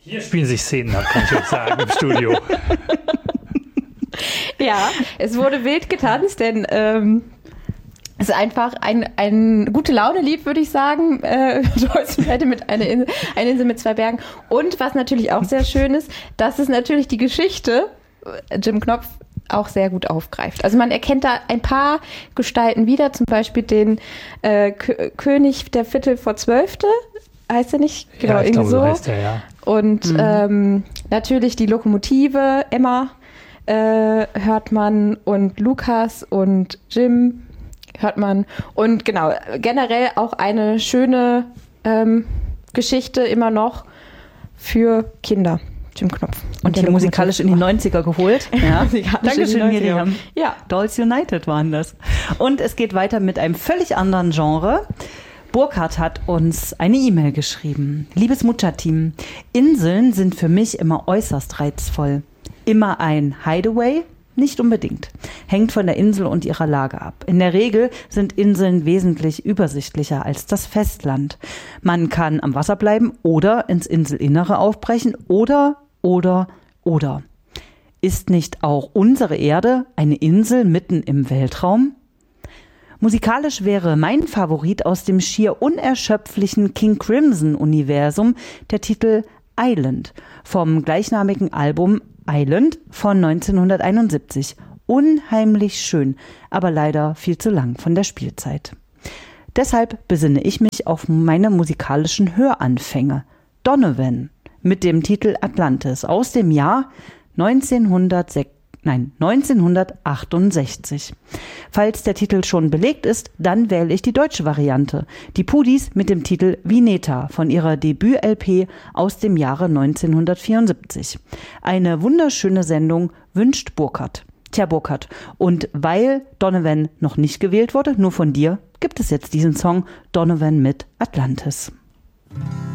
Hier spielen sich Szenen ab, kann ich jetzt sagen, im Studio. Ja, es wurde wild getanzt, denn es ist einfach ein gute Laune-Lied, würde ich sagen. Joyce hätte mit eine Insel mit zwei Bergen. Und was natürlich auch sehr schön ist, dass es natürlich die Geschichte Jim Knopf auch sehr gut aufgreift. Also man erkennt da ein paar Gestalten wieder, zum Beispiel den König der Viertel vor 12. Heißt er nicht? Genau, ja, ich irgendwie glaube, so. so heißt er, ja. Und natürlich die Lokomotive, Emma hört man und Lukas und Jim hört man. Und genau, generell auch eine schöne Geschichte immer noch für Kinder. Jim Knopf. Und hier musikalisch in die 90er geholt. Ja. Dankeschön, Miriam. Ja. Dolls United waren das. Und es geht weiter mit einem völlig anderen Genre. Burkhard hat uns eine E-Mail geschrieben. Liebes Mutter-Team, Inseln sind für mich immer äußerst reizvoll. Immer ein Hideaway? Nicht unbedingt. Hängt von der Insel und ihrer Lage ab. In der Regel sind Inseln wesentlich übersichtlicher als das Festland. Man kann am Wasser bleiben oder ins Inselinnere aufbrechen oder. Ist nicht auch unsere Erde eine Insel mitten im Weltraum? Musikalisch wäre mein Favorit aus dem schier unerschöpflichen King Crimson-Universum der Titel Island vom gleichnamigen Album Island von 1971. Unheimlich schön, aber leider viel zu lang von der Spielzeit. Deshalb besinne ich mich auf meine musikalischen Höranfänge. Donovan mit dem Titel Atlantis aus dem Jahr 1968. Falls der Titel schon belegt ist, dann wähle ich die deutsche Variante. Die Pudis mit dem Titel Vineta von ihrer Debüt-LP aus dem Jahre 1974. Eine wunderschöne Sendung wünscht Burkhard. Tja, Burkhard. Und weil Donovan noch nicht gewählt wurde, nur von dir, gibt es jetzt diesen Song Donovan mit Atlantis.